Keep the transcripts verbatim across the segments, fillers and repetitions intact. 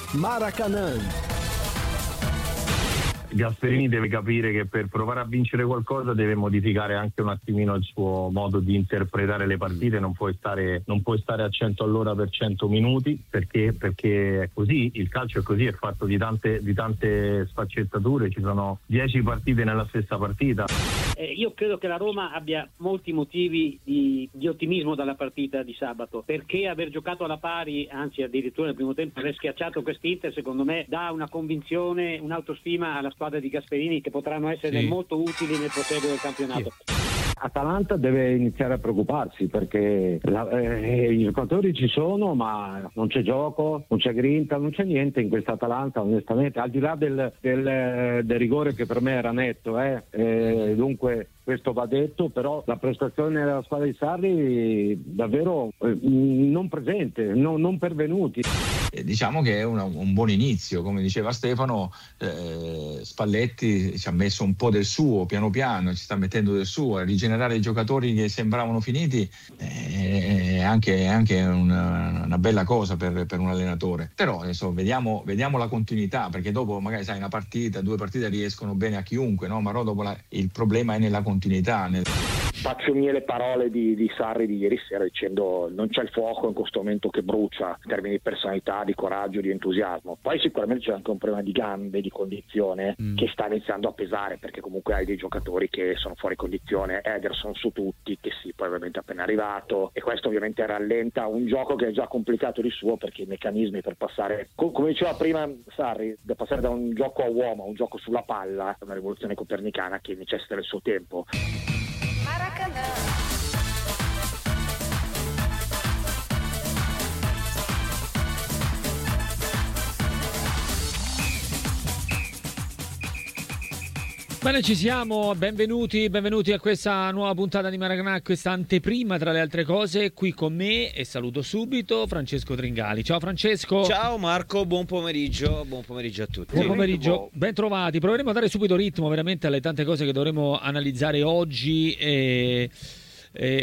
Maracanã. Gasperini deve capire che per provare a vincere qualcosa deve modificare anche un attimino il suo modo di interpretare le partite, non puoi stare, non puoi stare a cento all'ora per cento minuti, perché, perché è così, il calcio è così, è fatto di tante, di tante sfaccettature, ci sono dieci partite nella stessa partita. Eh, io credo che la Roma abbia molti motivi di, di ottimismo dalla partita di sabato, perché aver giocato alla pari, anzi addirittura nel primo tempo aver schiacciato quest'Inter, secondo me dà una convinzione, un'autostima alla squadra di Gasperini che potranno essere sì. molto utili nel proseguo del campionato. Sì. Atalanta deve iniziare a preoccuparsi perché la, eh, i giocatori ci sono, ma non c'è gioco, non c'è grinta, non c'è niente in questa Atalanta, onestamente, al di là del, del, del rigore che per me era netto, eh, eh, dunque questo va detto, però la prestazione della squadra di Sarri davvero eh, non presente, no, non pervenuti. Eh, diciamo che è una, un buon inizio, come diceva Stefano. eh, Spalletti ci ha messo un po' del suo, piano piano ci sta mettendo del suo, a rigenerare i giocatori che sembravano finiti eh, è anche, anche una, una bella cosa per, per un allenatore. Però adesso vediamo, vediamo la continuità, perché dopo magari sai una partita, due partite riescono bene a chiunque, no? Ma dopo la, il problema è nella continuità. Nel... Faccio mie le parole di, di Sarri di ieri sera dicendo non c'è il fuoco in questo momento che brucia in termini di personalità, di coraggio, di entusiasmo. Poi sicuramente c'è anche un problema di gambe, di condizione mm. che sta iniziando a pesare, perché comunque hai dei giocatori che sono fuori condizione, Ederson su tutti, che sì, poi ovviamente è appena arrivato, e questo ovviamente rallenta un gioco che è già complicato di suo, perché i meccanismi per passare, come diceva prima Sarri, da passare da un gioco a uomo a un gioco sulla palla è una rivoluzione copernicana che necessita del suo tempo. Maracanã. Bene, ci siamo, benvenuti, benvenuti a questa nuova puntata di Maracanã, questa anteprima tra le altre cose, qui con me, e saluto subito Francesco Tringali. Ciao Francesco. Ciao Marco, buon pomeriggio, buon pomeriggio a tutti. Buon pomeriggio, ben trovati. Proveremo a dare subito ritmo veramente alle tante cose che dovremo analizzare oggi e... e...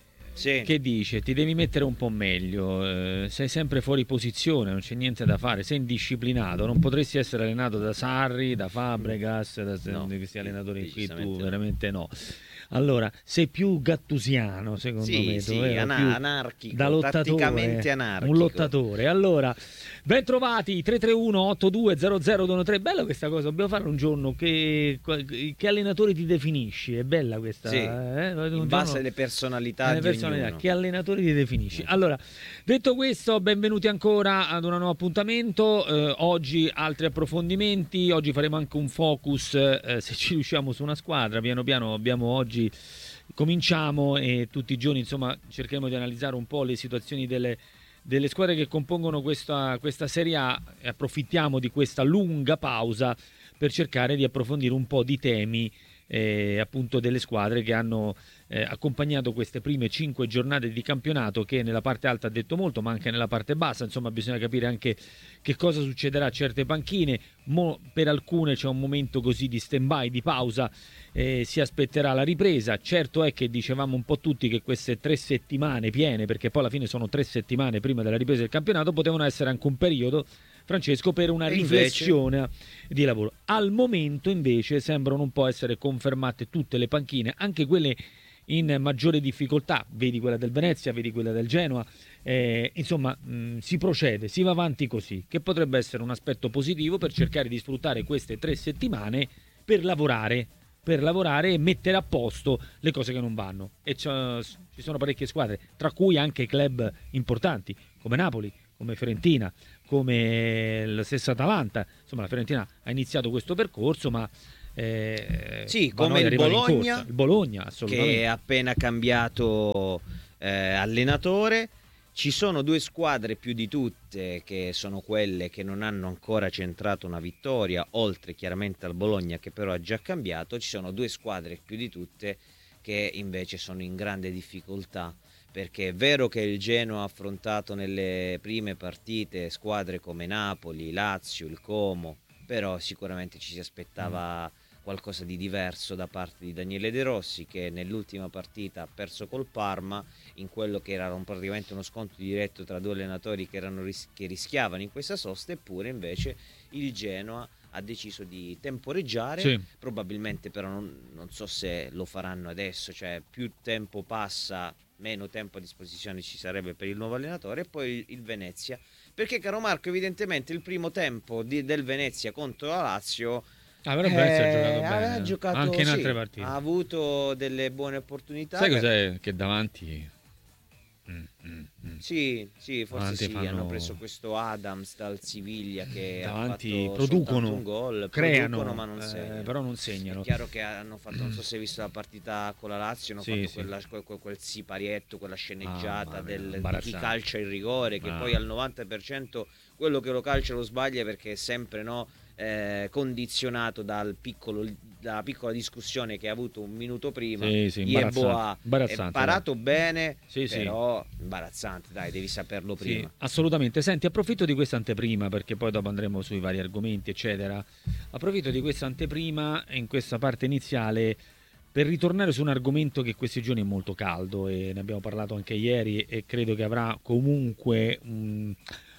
Sì. Che dice? Ti devi mettere un po' meglio, eh, sei sempre fuori posizione, non c'è niente da fare, sei indisciplinato, non potresti essere allenato da Sarri, da Fabregas, da no, questi allenatori qui, tu veramente no. Allora, sei più gattusiano secondo sì, me, sì, più anarchico, da lottatore, tatticamente anarchico. Un lottatore. Allora, ben trovati, tre tre uno otto due zero zero due tre. Bella questa cosa, dobbiamo fare un giorno che, che allenatore ti definisci, è bella questa, sì, eh? Un in base alle personalità alle di personalità, ognuno. Che allenatori ti definisci. Allora, detto questo, benvenuti ancora ad un nuovo appuntamento, eh, oggi altri approfondimenti, oggi faremo anche un focus, eh, se ci riusciamo, su una squadra. Piano piano abbiamo oggi cominciamo e tutti i giorni insomma cercheremo di analizzare un po' le situazioni delle, delle squadre che compongono questa, questa Serie A, e approfittiamo di questa lunga pausa per cercare di approfondire un po' di temi eh, appunto delle squadre che hanno eh, accompagnato queste prime cinque giornate di campionato, che nella parte alta ha detto molto, ma anche nella parte bassa. Insomma, bisogna capire anche che cosa succederà a certe panchine. Mo, per alcune c'è un momento così di stand-by, di pausa, eh, si aspetterà la ripresa. Certo è che dicevamo un po' tutti che queste tre settimane piene, perché poi alla fine sono tre settimane prima della ripresa del campionato, potevano essere anche un periodo, Francesco, per una e riflessione invece... di lavoro. Al momento invece sembrano un po' essere confermate tutte le panchine, anche quelle in maggiore difficoltà, vedi quella del Venezia, vedi quella del Genoa, eh, insomma mh, si procede, si va avanti così, che potrebbe essere un aspetto positivo per cercare di sfruttare queste tre settimane per lavorare, per lavorare e mettere a posto le cose che non vanno. E ci sono parecchie squadre, tra cui anche club importanti come Napoli, come Fiorentina, come la stessa Atalanta. Insomma, la Fiorentina ha iniziato questo percorso, ma Eh, sì, come il Bologna, il Bologna assolutamente, che è appena cambiato eh, allenatore. Ci sono due squadre più di tutte che sono quelle che non hanno ancora centrato una vittoria, oltre chiaramente al Bologna che però ha già cambiato. Ci sono due squadre più di tutte che invece sono in grande difficoltà, perché è vero che il Genoa ha affrontato nelle prime partite squadre come Napoli, Lazio, il Como, però sicuramente ci si aspettava qualcosa di diverso da parte di Daniele De Rossi, che nell'ultima partita ha perso col Parma in quello che era un, praticamente uno scontro diretto tra due allenatori che, erano ris- che rischiavano in questa sosta, eppure invece il Genoa ha deciso di temporeggiare, sì. probabilmente però non, non so se lo faranno adesso, cioè più tempo passa meno tempo a disposizione ci sarebbe per il nuovo allenatore. E poi il, il Venezia, perché caro Marco, evidentemente il primo tempo di, del Venezia contro la Lazio Ah, però Venezia eh, ha giocato bene, ha giocato, anche in sì, altre partite. ha avuto delle buone opportunità. Sai per... cos'è che davanti? Mm, mm, mm. Sì, sì, forse Davanti sì, fanno... hanno preso questo Adams dal Siviglia che davanti ha fatto producono, un gol, creano, producono ma non eh, segnano. però non segnano. È chiaro che hanno fatto, non so se hai visto la partita con la Lazio, hanno sì, fatto sì. Quella, quel, quel siparietto, quella sceneggiata ah, del, mia, di chi calcia il rigore, che ah. poi al novanta per cento quello che lo calcia lo sbaglia, perché è sempre no, eh, condizionato dal piccolo, dalla piccola discussione che ha avuto un minuto prima. Sì, sì, Yeboah imbarazzante, è parato bene, sì, però sì. imbarazzante, dai, devi saperlo prima. Sì, assolutamente. Senti, approfitto di questa anteprima, perché poi dopo andremo sui vari argomenti, eccetera. Approfitto di questa anteprima in questa parte iniziale per ritornare su un argomento che questi giorni è molto caldo e ne abbiamo parlato anche ieri e credo che avrà comunque um,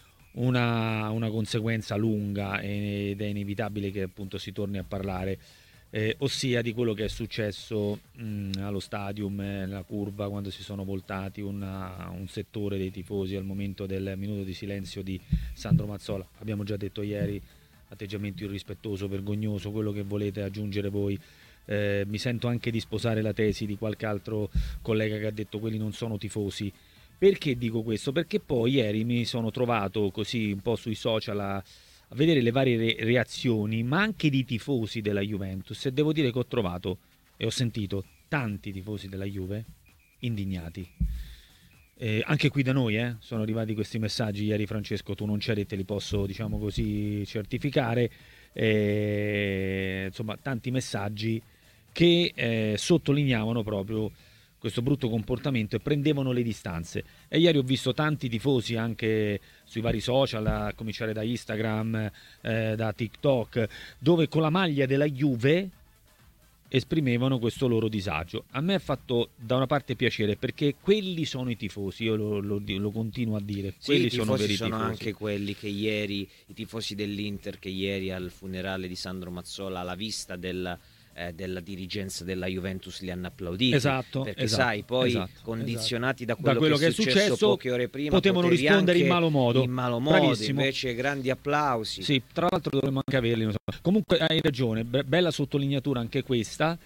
una, una conseguenza lunga ed è inevitabile che appunto si torni a parlare. Eh, ossia di quello che è successo mh, allo stadium, eh, nella curva, quando si sono voltati una, un settore dei tifosi al momento del minuto di silenzio di Sandro Mazzola. Abbiamo già detto ieri, atteggiamento irrispettoso, vergognoso, quello che volete aggiungere voi. Eh, mi sento anche di sposare la tesi di qualche altro collega che ha detto quelli non sono tifosi. Perché dico questo? Perché poi ieri mi sono trovato così un po' sui social a a vedere le varie re- reazioni, ma anche di tifosi della Juventus, e devo dire che ho trovato e ho sentito tanti tifosi della Juve indignati. Eh, anche qui da noi eh, sono arrivati questi messaggi. Ieri, Francesco, tu non c'eri e te li posso, diciamo così, certificare. Eh, insomma, tanti messaggi che eh, sottolineavano proprio questo brutto comportamento e prendevano le distanze. E ieri ho visto tanti tifosi anche sui vari social, a cominciare da Instagram, eh, da TikTok, dove con la maglia della Juve esprimevano questo loro disagio. A me ha fatto da una parte piacere, perché quelli sono i tifosi, io lo, lo, lo continuo a dire, sì, quelli i tifosi sono veri sono tifosi. Anche quelli che ieri, i tifosi dell'Inter che ieri al funerale di Sandro Mazzola, alla vista del Eh, della dirigenza della Juventus, li hanno applauditi, esatto, perché esatto, sai, poi esatto, condizionati esatto. da, quello da quello che, che è successo, successo poche ore prima, potevano rispondere in malo modo, in malo modo bravissimo. Invece grandi applausi. Sì, tra l'altro dovremmo anche averli, non so. Comunque hai ragione, be- bella sottolineatura anche questa,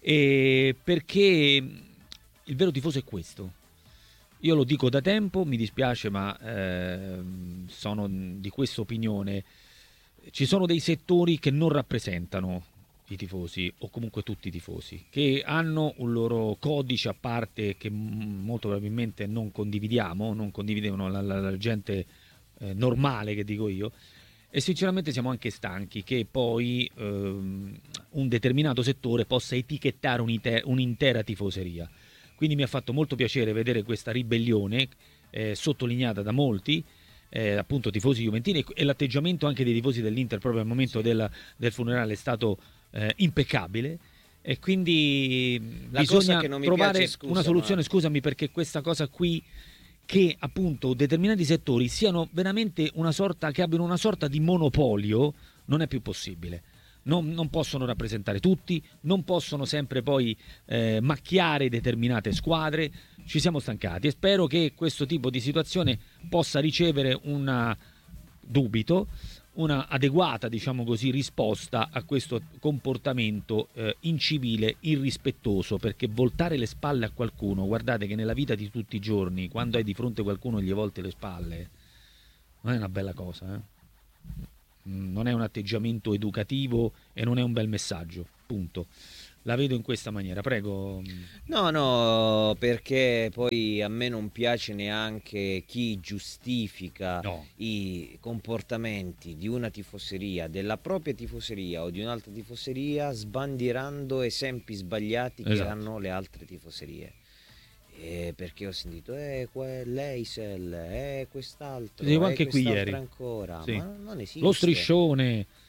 e perché il vero tifoso è questo. Io lo dico da tempo, mi dispiace, ma eh, sono di questa opinione. Ci sono dei settori che non rappresentano i tifosi, o comunque tutti i tifosi, che hanno un loro codice a parte che m- molto probabilmente non condividiamo, non condividono la, la, la gente eh, normale, che dico io, e sinceramente siamo anche stanchi che poi ehm, un determinato settore possa etichettare un'ite- un'intera tifoseria. Quindi mi ha fatto molto piacere vedere questa ribellione eh, sottolineata da molti, eh, appunto tifosi juventini, e l'atteggiamento anche dei tifosi dell'Inter proprio al momento Sì. del, del funerale è stato eh, impeccabile, e quindi La bisogna cosa che non mi trovare piace, scusa, una soluzione, ma... scusami, perché questa cosa qui, che appunto determinati settori siano veramente una sorta, che abbiano una sorta di monopolio, non è più possibile. Non, non possono rappresentare tutti, non possono sempre poi eh, macchiare determinate squadre. Ci siamo stancati e spero che questo tipo di situazione possa ricevere una dubito, una adeguata, diciamo così, risposta a questo comportamento eh, incivile, irrispettoso, perché voltare le spalle a qualcuno, guardate che nella vita di tutti i giorni, quando hai di fronte qualcuno e gli volti le spalle, non è una bella cosa, eh? Non è un atteggiamento educativo e non è un bel messaggio, punto. La vedo in questa maniera, prego. No, no, perché poi a me non piace neanche chi giustifica No. i comportamenti di una tifoseria, della propria tifoseria o di un'altra tifoseria, sbandierando esempi sbagliati che Esatto. hanno le altre tifoserie. Eh, perché ho sentito eh, que- l'Eisel, eh, quest'altro, Ti dico eh, anche qui quest'altro ieri. ancora, Sì. ma non esiste. Lo striscione.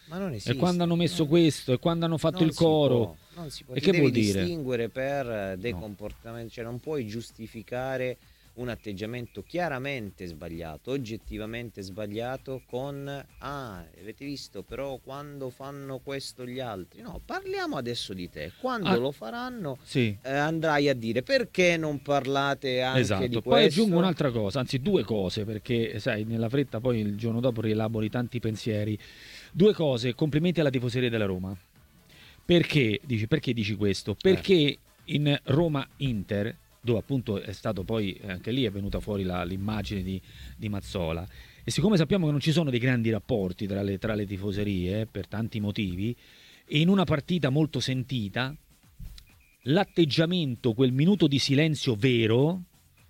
Ma non esiste, e quando hanno messo no. questo, e quando hanno fatto Non il si coro. può, non si può. E Ti che devi vuol dire? distinguere per dei No. comportamenti, cioè non puoi giustificare un atteggiamento chiaramente sbagliato, oggettivamente sbagliato con ah, avete visto però quando fanno questo gli altri. No, parliamo adesso di te. Quando Ah, lo faranno sì. eh, andrai a dire perché non parlate anche Esatto, di questo. poi aggiungo un'altra cosa, anzi due cose, perché sai, nella fretta poi il giorno dopo rielabori tanti pensieri. Due cose, complimenti alla tifoseria della Roma. Perché dici, perché dici questo? Perché in Roma-Inter, dove appunto è stato poi, anche lì è venuta fuori la- l'immagine di, di Mazzola, e siccome sappiamo che non ci sono dei grandi rapporti tra le, tra le tifoserie, per tanti motivi, e in una partita molto sentita, l'atteggiamento, quel minuto di silenzio vero,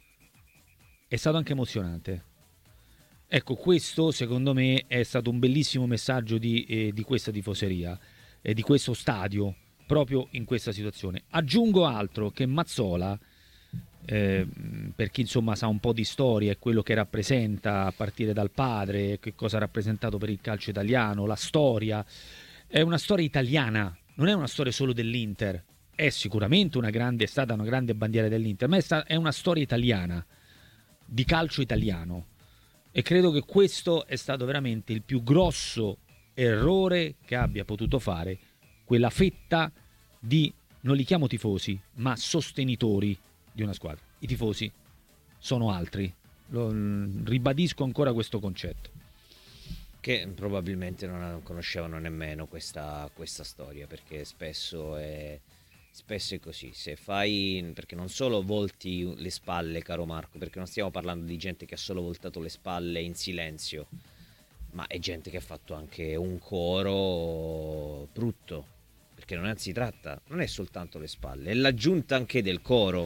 è stato anche emozionante. Ecco, questo secondo me è stato un bellissimo messaggio di, eh, di questa tifoseria, e di questo stadio, proprio in questa situazione. Aggiungo altro, che Mazzola, eh, per chi insomma sa un po' di storia e quello che rappresenta a partire dal padre, che cosa ha rappresentato per il calcio italiano, la storia, è una storia italiana, non è una storia solo dell'Inter, è sicuramente una grande, è stata una grande bandiera dell'Inter, ma è, sta- è una storia italiana, di calcio italiano, e credo che questo è stato veramente il più grosso errore che abbia potuto fare quella fetta di, non li chiamo tifosi, ma sostenitori di una squadra. I tifosi sono altri. Lo, ribadisco ancora questo concetto. Che probabilmente non conoscevano nemmeno questa, questa storia, perché spesso è, spesso è così. Se fai, perché non solo volti le spalle, caro Marco, perché non stiamo parlando di gente che ha solo voltato le spalle in silenzio, ma è gente che ha fatto anche un coro brutto, perché non si tratta, non è soltanto le spalle, è l'aggiunta anche del coro.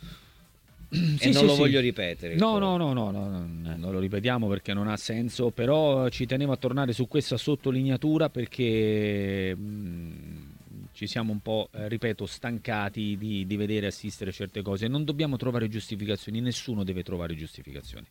Sì, e non sì, lo sì. voglio ripetere. No, no, no, no, no, no, Eh. non lo ripetiamo perché non ha senso, però ci tenevo a tornare su questa sottolineatura perché mh, ci siamo un po', eh, ripeto, stancati di, di vedere assistere certe cose. Non dobbiamo trovare giustificazioni, nessuno deve trovare giustificazioni,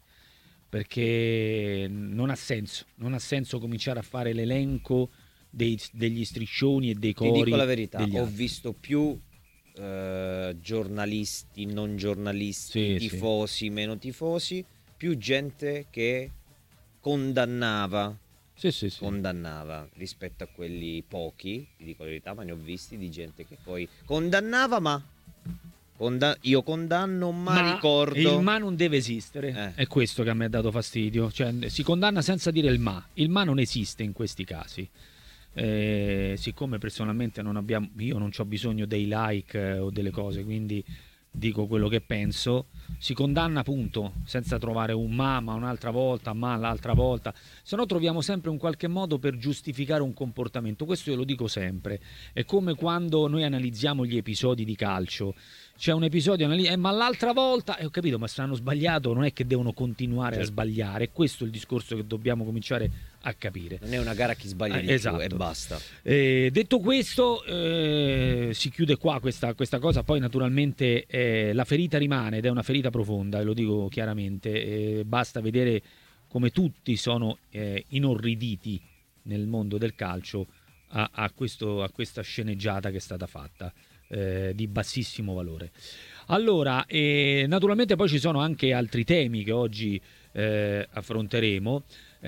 perché non ha senso, non ha senso cominciare a fare l'elenco dei- degli striscioni e dei Ti cori dico la verità, degli ho altri. visto più eh, giornalisti, non giornalisti, Sì, tifosi, meno tifosi, più gente che condannava, Sì, sì, sì. condannava rispetto a quelli pochi, ti dico la verità, ma ne ho visti di gente che poi condannava, ma conda- io condanno, ma, ricordo. il ma non deve esistere, Eh. è questo che a me ha dato fastidio, cioè si condanna senza dire il ma, il ma non esiste in questi casi. Eh, siccome personalmente non abbiamo, io non ho bisogno dei like eh, o delle cose, quindi dico quello che penso, si condanna punto, senza trovare un ma, ma un'altra volta, ma l'altra volta, se no troviamo sempre un qualche modo per giustificare un comportamento. Questo io lo dico sempre, è come quando noi analizziamo gli episodi di calcio, c'è un episodio anali- eh, ma l'altra volta, eh, ho capito, ma se hanno sbagliato non è che devono continuare Certo. a sbagliare, è questo il discorso che dobbiamo cominciare a capire. Non è una gara a chi sbaglia Eh, di esatto. più e basta. Eh, detto questo, eh, si chiude qua questa, questa cosa. Poi, naturalmente, eh, la ferita rimane ed è una ferita profonda, e lo dico chiaramente. Eh, basta vedere come tutti sono eh, inorriditi nel mondo del calcio a, a, questo, a questa sceneggiata che è stata fatta. Eh, di bassissimo valore. Allora, eh, naturalmente poi ci sono anche altri temi che oggi eh, affronteremo,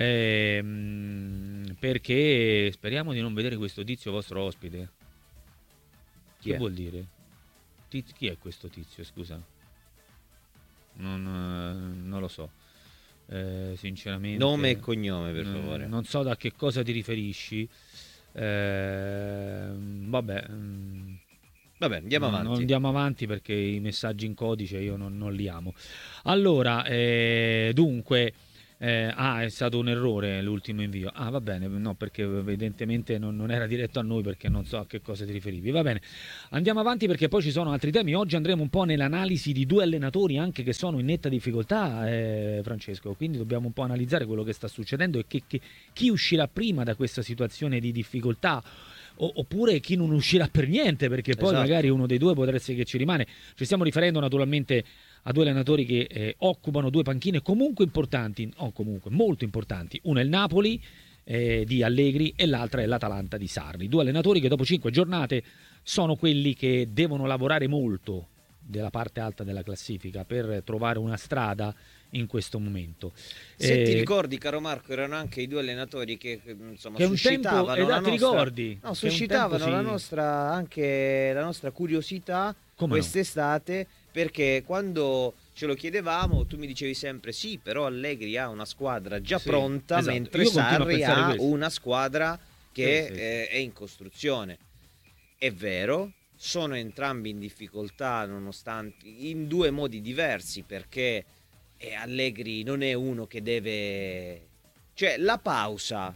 ehm, perché speriamo di non vedere questo tizio vostro ospite. Chi che è? vuol dire? Tiz- chi è questo tizio, scusa? Non, eh, non lo so. Eh, sinceramente Nome e cognome, per Mm, favore. non so da che cosa ti riferisci. Eh, vabbè, mm, Vabbè, andiamo no, avanti. non andiamo avanti perché i messaggi in codice io non, non li amo. Allora, eh, dunque, eh, ah, è stato un errore l'ultimo invio. Ah, va bene, no, perché evidentemente non, non era diretto a noi, perché non so a che cosa ti riferivi. Va bene, andiamo avanti perché poi ci sono altri temi. Oggi andremo un po' nell'analisi di due allenatori anche che sono in netta difficoltà, eh, Francesco, quindi dobbiamo un po' analizzare quello che sta succedendo e che, che- chi uscirà prima da questa situazione di difficoltà, o- oppure chi non uscirà per niente, perché poi Esatto. magari uno dei due potrà essere che ci rimane. Ci stiamo riferendo naturalmente a due allenatori che eh, occupano due panchine comunque importanti, o comunque molto importanti. Uno è il Napoli eh, di Allegri e l'altra è l'Atalanta di Sarri. Due allenatori che dopo cinque giornate sono quelli che devono lavorare molto della parte alta della classifica per trovare una strada in questo momento. Se eh, ti ricordi, caro Marco, erano anche i due allenatori che insomma che un suscitavano tempo, la esatto, nostra, ricordi? no, suscitavano la sì. nostra anche la nostra curiosità Come quest'estate, no? Perché quando ce lo chiedevamo tu mi dicevi sempre sì, però Allegri ha una squadra già sì, pronta, esatto. mentre Io Sarri ha questo. una squadra che sì, sì. È, è in costruzione. È vero, sono entrambi in difficoltà nonostante in due modi diversi, perché eh, Allegri non è uno che deve, cioè la pausa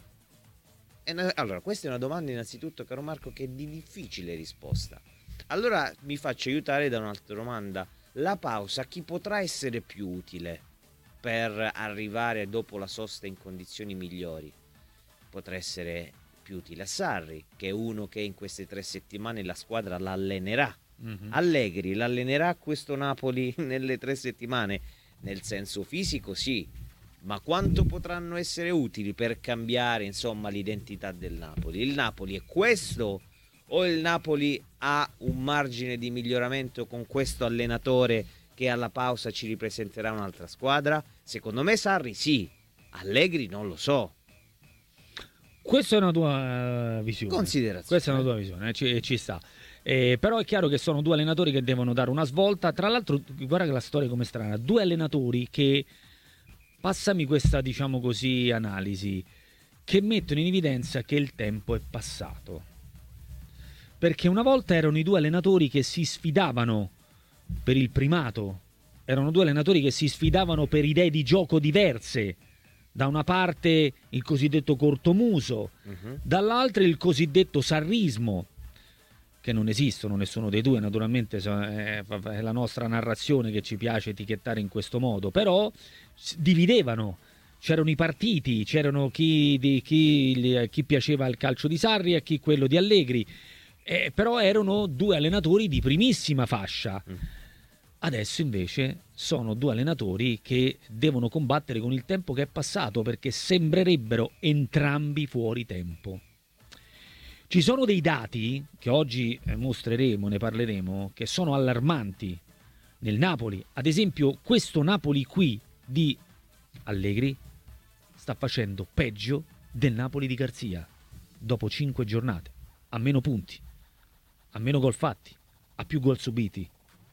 è una... allora questa è una domanda innanzitutto, caro Marco, che è di difficile risposta. Allora mi faccio aiutare da un'altra domanda: la pausa chi potrà essere più utile per arrivare dopo la sosta in condizioni migliori? Potrà essere più utile a Sarri, che è uno che in queste tre settimane la squadra l'allenerà. Mm-hmm. Allegri l'allenerà questo Napoli nelle tre settimane? Nel senso fisico sì, ma quanto potranno essere utili per cambiare insomma l'identità del Napoli? Il Napoli è questo o il Napoli ha un margine di miglioramento con questo allenatore che alla pausa ci ripresenterà un'altra squadra? Secondo me Sarri sì, Allegri non lo so. Questa è una tua visione. Considerazione. Questa è una tua visione, eh, ci, ci sta. Eh, però è chiaro che sono due allenatori che devono dare una svolta. Tra l'altro, guarda che la storia come strana. Due allenatori che, passami questa, diciamo così, analisi, che mettono in evidenza che il tempo è passato. Perché una volta erano i due allenatori che si sfidavano per il primato. Erano due allenatori che si sfidavano per idee di gioco diverse. Da una parte il cosiddetto cortomuso, uh-huh. dall'altra il cosiddetto sarrismo, che non esistono nessuno dei due, naturalmente è la nostra narrazione che ci piace etichettare in questo modo, però dividevano, c'erano i partiti, c'erano chi, di, chi, chi piaceva il calcio di Sarri e chi quello di Allegri, eh, però erano due allenatori di primissima fascia. Uh-huh. Adesso invece sono due allenatori che devono combattere con il tempo che è passato, perché sembrerebbero entrambi fuori tempo. Ci sono dei dati che oggi mostreremo, ne parleremo, che sono allarmanti nel Napoli. Ad esempio, questo Napoli qui di Allegri sta facendo peggio del Napoli di Garzia dopo cinque giornate, ha meno punti, ha meno gol fatti, ha più gol subiti.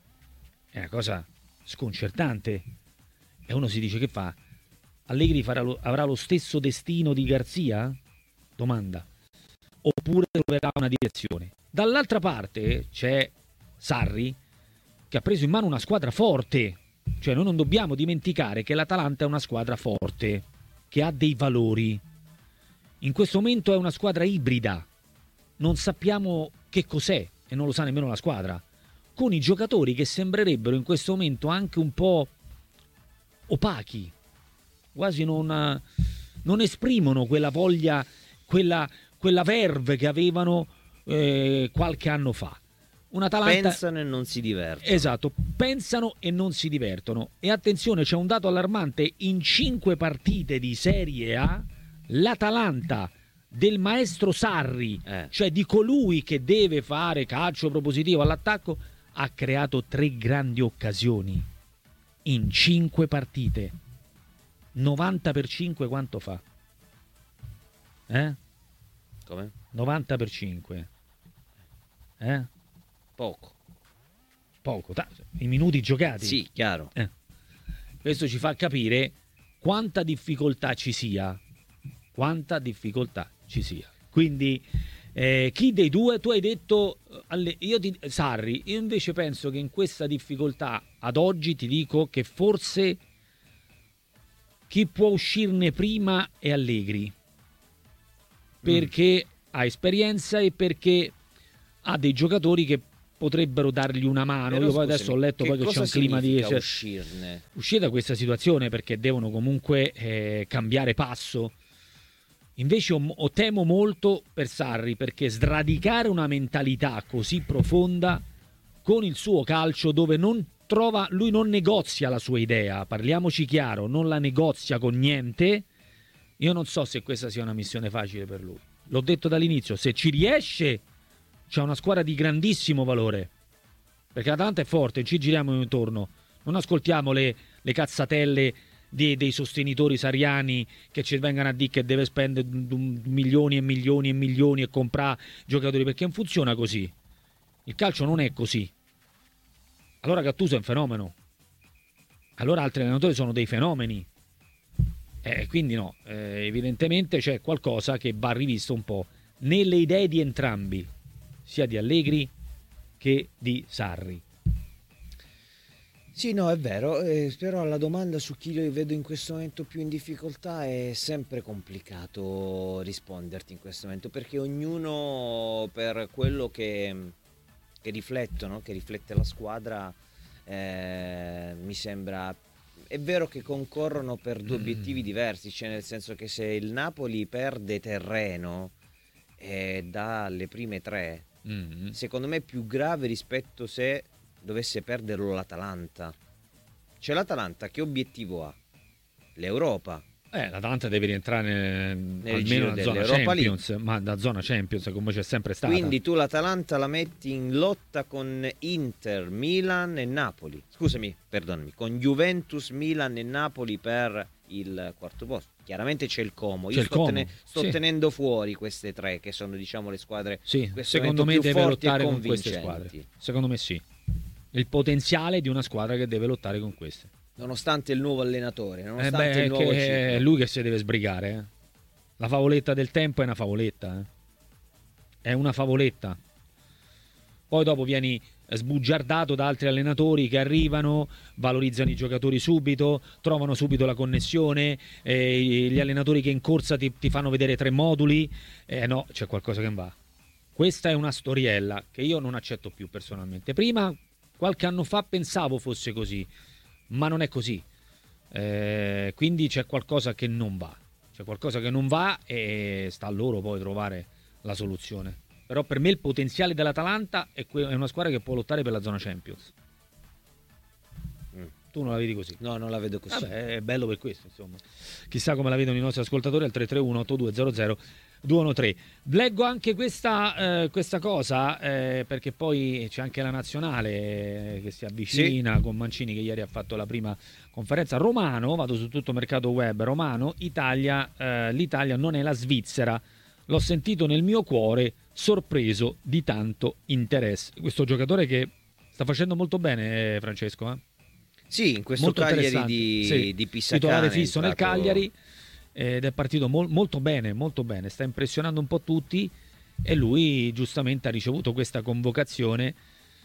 È una cosa sconcertante. E uno si dice: che fa? Allegri farà lo, avrà lo stesso destino di Garzia? Domanda. Oppure troverà una direzione. Dall'altra parte c'è Sarri, che ha preso in mano una squadra forte. Cioè noi non dobbiamo dimenticare che l'Atalanta è una squadra forte, che ha dei valori. In questo momento è una squadra ibrida. Non sappiamo che cos'è e non lo sa nemmeno la squadra, con i giocatori che sembrerebbero in questo momento anche un po' opachi, quasi non, non esprimono quella voglia, quella, quella verve che avevano eh, qualche anno fa. Un'Atalanta... Pensano e non si divertono. Esatto, pensano e non si divertono. E attenzione, c'è un dato allarmante: in cinque partite di Serie A l'Atalanta del maestro Sarri, eh. cioè di colui che deve fare calcio propositivo all'attacco, ha creato tre grandi occasioni in cinque partite. novanta per cinque quanto fa? Eh? Come? novanta per cinque. Eh? Poco. Poco, t- i minuti giocati. Sì, chiaro. Eh. Questo ci fa capire quanta difficoltà ci sia. Quanta difficoltà ci sia. Quindi Eh, chi dei due? Tu hai detto alle, io ti, Sarri. Io invece penso che in questa difficoltà ad oggi ti dico che forse chi può uscirne prima è Allegri, perché mm. ha esperienza e perché ha dei giocatori che potrebbero dargli una mano. Però, io poi scusami, adesso ho letto poi che c'è un clima di uscirne uscire da questa situazione, perché devono comunque eh, cambiare passo. Invece o, o temo molto per Sarri, perché sradicare una mentalità così profonda con il suo calcio, dove non trova, lui non negozia la sua idea, parliamoci chiaro, non la negozia con niente. Io non so se questa sia una missione facile per lui. L'ho detto dall'inizio, se ci riesce c'è una squadra di grandissimo valore, perché l'Atalanta è forte, ci giriamo intorno, non ascoltiamo le, le cazzatelle dei, dei sostenitori sariani che ci vengano a dire che deve spendere milioni e milioni e milioni e comprare giocatori, perché non funziona così. Il calcio non è così. Allora Gattuso è un fenomeno, allora altri allenatori sono dei fenomeni. Eh, quindi no, eh, evidentemente c'è qualcosa che va rivisto un po' nelle idee di entrambi, sia di Allegri che di Sarri. Sì, no, è vero, eh, però la domanda su chi lo vedo in questo momento più in difficoltà è sempre complicato risponderti in questo momento, perché ognuno per quello che, che riflettono, che riflette la squadra, eh, mi sembra... È vero che concorrono per due obiettivi diversi, cioè nel senso che se il Napoli perde terreno eh, dalle prime tre, mm-hmm. secondo me è più grave rispetto se dovesse perderlo l'Atalanta. Cioè l'Atalanta che obiettivo ha? L'Europa. Eh, l'Atalanta deve rientrare nel almeno nella zona Champions, League. Ma da zona Champions come c'è sempre stata. Quindi tu l'Atalanta la metti in lotta con Inter, Milan e Napoli. Scusami, perdonami, con Juventus, Milan e Napoli per il quarto posto. Chiaramente c'è il Como. Io c'è sto, il Como. Tene- sto sì. tenendo fuori queste tre che sono, diciamo, le squadre. Sì, secondo me deve lottare con queste squadre. Secondo me sì. Il potenziale di una squadra che deve lottare con queste. Nonostante il nuovo allenatore, nonostante eh beh, il nuovo che ciclo. È lui che si deve sbrigare. Eh. La favoletta del tempo è una favoletta. Eh. È una favoletta. Poi dopo vieni sbugiardato da altri allenatori che arrivano, valorizzano i giocatori subito, trovano subito la connessione, eh, gli allenatori che in corsa ti, ti fanno vedere tre moduli. Eh no, c'è qualcosa che non va. Questa è una storiella che io non accetto più personalmente. Prima, qualche anno fa, pensavo fosse così. Ma non è così, eh, quindi c'è qualcosa che non va, c'è qualcosa che non va e sta a loro poi trovare la soluzione. Però per me il potenziale dell'Atalanta è, que- è una squadra che può lottare per la zona Champions. Mm. Tu non la vedi così? No, non la vedo così. Vabbè, è bello per questo, insomma. Chissà come la vedono i nostri ascoltatori al tre tre uno otto due zero zero due uno tre. Leggo anche questa, eh, questa cosa eh, perché poi c'è anche la nazionale eh, che si avvicina, sì. Con Mancini che ieri ha fatto la prima conferenza. Romano, vado su tutto mercato web, Romano, Italia, eh, l'Italia non è la Svizzera, l'ho sentito nel mio cuore, sorpreso di tanto interesse. Questo giocatore che sta facendo molto bene, eh, Francesco, eh? Sì, in questo molto Cagliari di, sì. di Pissacane, titolare fisso nel entrato... Cagliari, ed è partito mol, molto bene, molto bene, sta impressionando un po' tutti e lui giustamente ha ricevuto questa convocazione.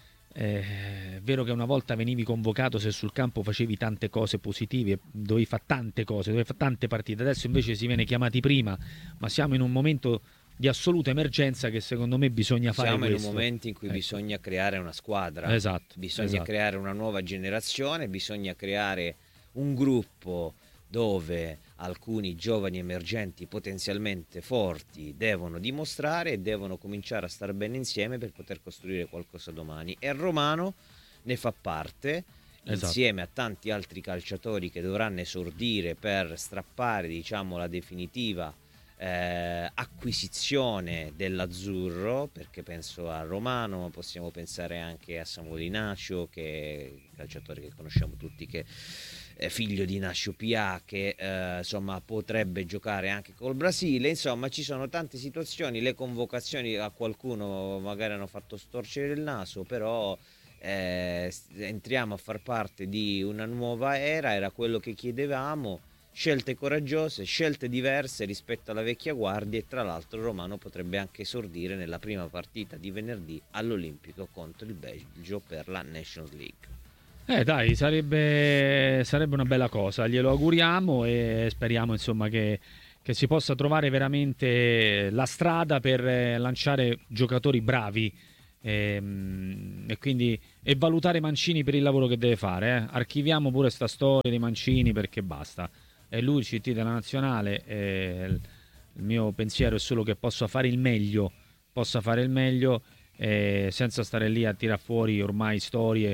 Eh, è vero che una volta venivi convocato se sul campo facevi tante cose positive, dovevi fare tante cose, dovevi fare tante partite, adesso invece si viene chiamati prima, ma siamo in un momento di assoluta emergenza che secondo me bisogna fare siamo questo. in un momento in cui ecco. bisogna creare una squadra, esatto, bisogna esatto. creare una nuova generazione, bisogna creare un gruppo dove alcuni giovani emergenti potenzialmente forti devono dimostrare e devono cominciare a stare bene insieme per poter costruire qualcosa domani, e Romano ne fa parte, esatto. insieme a tanti altri calciatori che dovranno esordire per strappare, diciamo, la definitiva eh, acquisizione dell'azzurro, perché penso a Romano, ma possiamo pensare anche a Samuel Inacio, che è il calciatore che conosciamo tutti, che figlio di Inacio Pia, che eh, insomma potrebbe giocare anche col Brasile. Insomma, ci sono tante situazioni, le convocazioni a qualcuno magari hanno fatto storcere il naso, però eh, entriamo a far parte di una nuova era, era quello che chiedevamo, scelte coraggiose, scelte diverse rispetto alla vecchia guardia, e tra l'altro Romano potrebbe anche esordire nella prima partita di venerdì all'Olimpico contro il Belgio per la Nations League. Eh dai, sarebbe, sarebbe una bella cosa, glielo auguriamo e speriamo insomma che, che si possa trovare veramente la strada per lanciare giocatori bravi e, e quindi e valutare Mancini per il lavoro che deve fare. Eh. Archiviamo pure sta storia di Mancini perché basta, è lui il C T della nazionale e il, il mio pensiero è solo che possa fare il meglio, possa fare il meglio eh, senza stare lì a tirar fuori ormai storie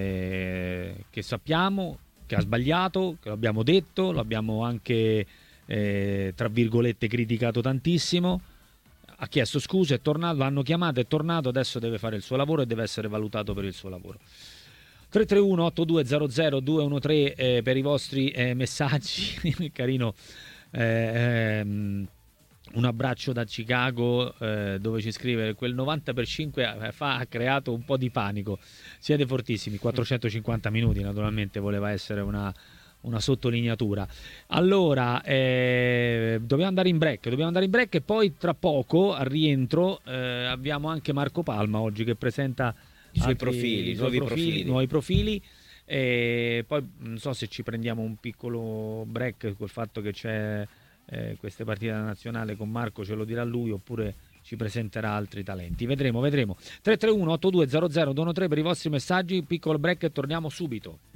Eh, che sappiamo che ha sbagliato, che l'abbiamo detto, l'abbiamo anche eh, tra virgolette criticato tantissimo, ha chiesto scusa, è tornato, l'hanno chiamato, è tornato, adesso deve fare il suo lavoro e deve essere valutato per il suo lavoro. tre tre uno otto due zero zero due uno tre eh, per i vostri eh, messaggi. Carino, eh, ehm, un abbraccio da Chicago, eh, dove ci scrive: quel novanta per cento fa, ha creato un po' di panico, siete fortissimi. Quattrocentocinquanta minuti naturalmente voleva essere una, una sottolineatura. Allora eh, dobbiamo andare in break dobbiamo andare in break e poi tra poco al rientro eh, abbiamo anche Marco Palma oggi che presenta i suoi altri, profili, i suoi nuovi profili, profili. nuovi profili. E poi non so se ci prendiamo un piccolo break col fatto che c'è eh, queste partite da nazionale con Marco, ce lo dirà lui, oppure ci presenterà altri talenti, vedremo vedremo tre tre uno otto due zero zero due uno tre per i vostri messaggi, piccolo break e torniamo subito.